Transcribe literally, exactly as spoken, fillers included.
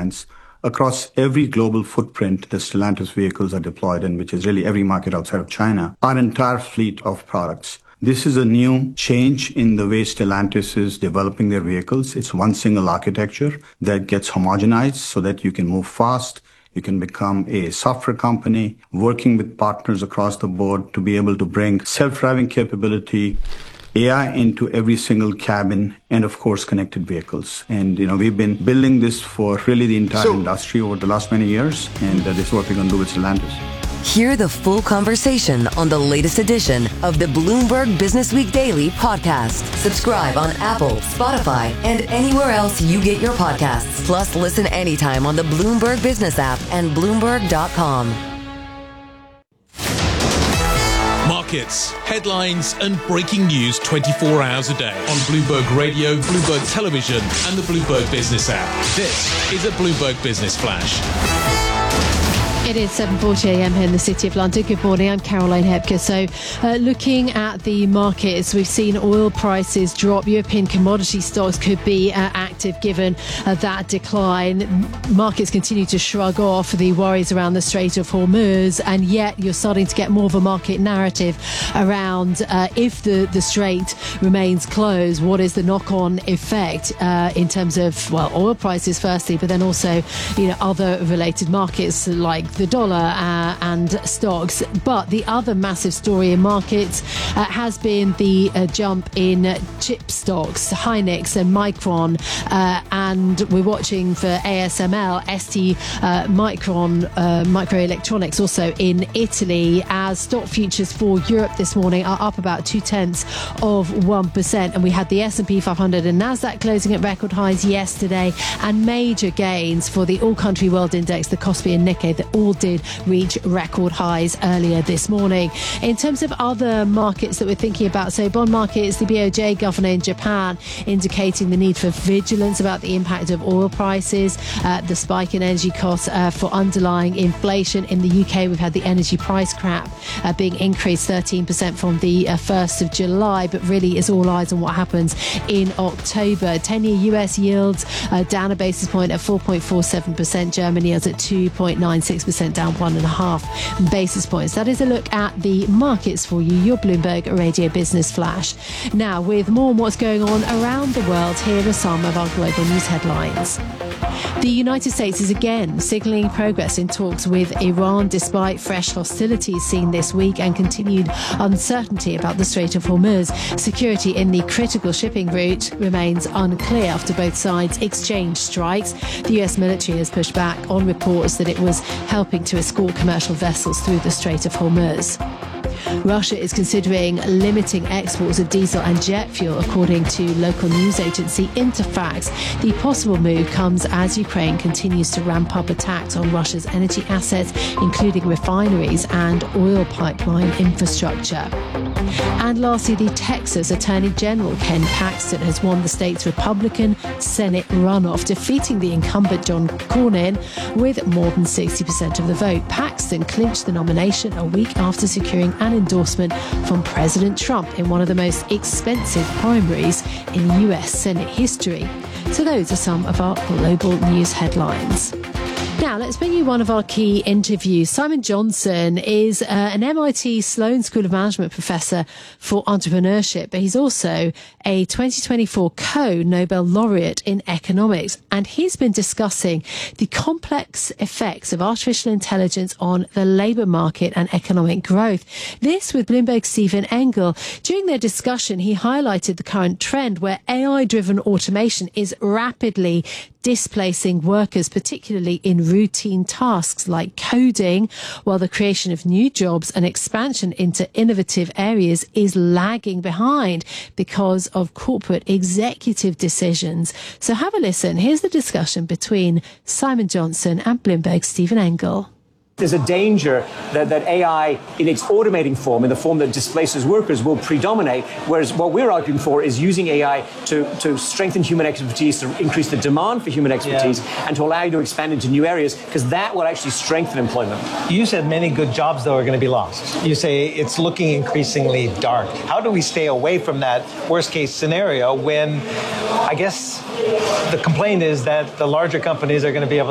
plants across every global footprint the Stellantis vehicles are deployed in, which is really every market outside of China, our entire fleet of products. This is a new change in the way Stellantis is developing their vehicles. It's one single architecture that gets homogenized so that you can move fast. You can become a software company, working with partners across the board to be able to bring self-driving capability, A I into every single cabin, and of course, connected vehicles. And, you know, we've been building this for really the entire so, industry over the last many years, and uh, this is what we're going to do with Stellantis. Hear the full conversation on the latest edition of the Bloomberg Business Week Daily podcast. Subscribe on Apple, Spotify, and anywhere else you get your podcasts. Plus, listen anytime on the Bloomberg Business app and Bloomberg dot com. Markets, headlines, and breaking news twenty-four hours a day on Bloomberg Radio, Bloomberg Television, and the Bloomberg Business app. This is a Bloomberg Business Flash. It is seven forty a m here in the City of London. Good morning, I'm Caroline Hepker. So uh, looking at the markets, we've seen oil prices drop. European commodity stocks could be uh, active given uh, that decline. Markets continue to shrug off the worries around the Strait of Hormuz, and yet you're starting to get more of a market narrative around uh, if the, the strait remains closed, what is the knock-on effect uh, in terms of, well, oil prices firstly, but then also, you know, other related markets like the dollar uh, and stocks. But the other massive story in markets uh, has been the uh, jump in uh, chip stocks, Hynix and Micron, uh, and we're watching for A S M L, S T uh, Micron, uh, Microelectronics, also in Italy, as stock futures for Europe this morning are up about two tenths of one percent, and we had the S and P five hundred and Nasdaq closing at record highs yesterday, and major gains for the all-country world index, the Kospi and Nikkei, that all did reach record highs earlier this morning. In terms of other markets that we're thinking about, so bond markets, the B O J governor in Japan indicating the need for vigilance about the impact of oil prices, uh, the spike in energy costs uh, for underlying inflation. In the U K, we've had the energy price cap uh, being increased thirteen percent from the uh, first of July, but really it's all eyes on what happens in October. ten-year U S yields uh, down a basis point at four point four seven percent. Germany is at two point nine six percent, down one and a half basis points. That is a look at the markets for you, your Bloomberg Radio Business Flash. Now, with more on what's going on around the world, here are some of our global news headlines. The United States is again signalling progress in talks with Iran despite fresh hostilities seen this week and continued uncertainty about the Strait of Hormuz. Security in the critical shipping route remains unclear after both sides exchanged strikes. The U S military has pushed back on reports that it was helping to escort commercial vessels through the Strait of Hormuz. Russia is considering limiting exports of diesel and jet fuel, according to local news agency Interfax. The possible move comes as Ukraine continues to ramp up attacks on Russia's energy assets, including refineries and oil pipeline infrastructure. And lastly, the Texas Attorney General Ken Paxton has won the state's Republican Senate runoff, defeating the incumbent John Cornyn with more than sixty percent of the vote. Paxton clinched the nomination a week after securing an endorsement from President Trump in one of the most expensive primaries in U S Senate history. So those are some of our global news headlines. Now, let's bring you one of our key interviews. Simon Johnson is uh, an M I T Sloan School of Management professor for entrepreneurship, but he's also a twenty twenty-four co-Nobel laureate in economics. And he's been discussing the complex effects of artificial intelligence on the labour market and economic growth. This with Bloomberg's Stephen Engel. During their discussion, he highlighted the current trend where A I-driven automation is rapidly displacing workers, particularly in routine tasks like coding, while the creation of new jobs and expansion into innovative areas is lagging behind because of corporate executive decisions. So have a listen. Here's the discussion between Simon Johnson and Bloomberg's Stephen Engel. There's a danger that, that A I, in its automating form, in the form that displaces workers, will predominate, whereas what we're arguing for is using A I to, to strengthen human expertise, to increase the demand for human expertise, yeah. and to allow you to expand into new areas, because that will actually strengthen employment. You said many good jobs, though, are going to be lost. You say it's looking increasingly dark. How do we stay away from that worst-case scenario when, I guess, the complaint is that the larger companies are going to be able